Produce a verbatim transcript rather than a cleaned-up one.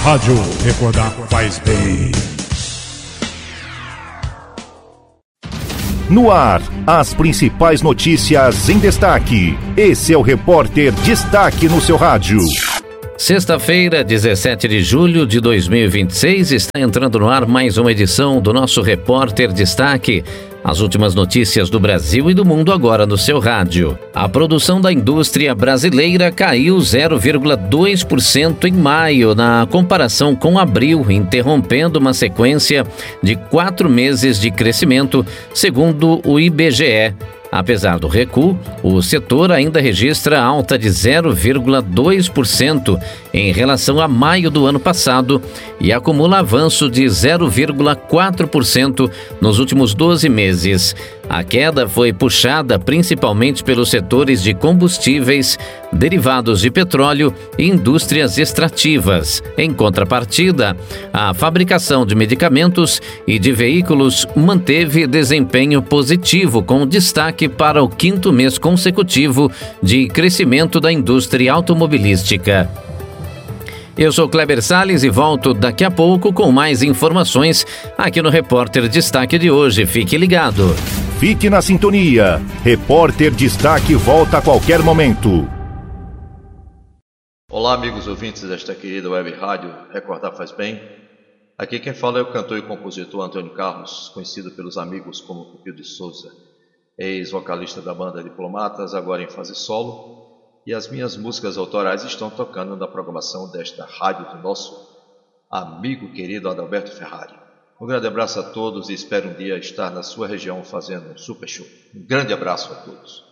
Rádio Recordar faz bem. No ar, as principais notícias em destaque. Esse é o Repórter Destaque no seu rádio. Sexta-feira, dezessete de julho de dois mil e vinte e seis, está entrando no ar mais uma edição do nosso Repórter Destaque. As últimas notícias do Brasil e do mundo agora no seu rádio. A produção da indústria brasileira caiu zero vírgula dois por cento em maio, na comparação com abril, interrompendo uma sequência de quatro meses de crescimento, segundo o I B G E. Apesar do recuo, o setor ainda registra alta de zero vírgula dois por cento em relação a maio do ano passado e acumula avanço de zero vírgula quatro por cento nos últimos doze meses. A queda foi puxada principalmente pelos setores de combustíveis, derivados de petróleo e indústrias extrativas. Em contrapartida, a fabricação de medicamentos e de veículos manteve desempenho positivo, com destaque para o quinto mês consecutivo de crescimento da indústria automobilística. Eu sou Kleber Salles e volto daqui a pouco com mais informações aqui no Repórter Destaque de hoje. Fique ligado. Fique na sintonia. Repórter Destaque volta a qualquer momento. Olá, amigos ouvintes desta querida web rádio Recordar Faz Bem. Aqui quem fala é o cantor e compositor Antônio Carlos, conhecido pelos amigos como Pupil de Souza, ex-vocalista da banda Diplomatas, agora em fase solo. E as minhas músicas autorais estão tocando na programação desta rádio do nosso amigo querido Adalberto Ferrari. Um grande abraço a todos e espero um dia estar na sua região fazendo um super show. Um grande abraço a todos.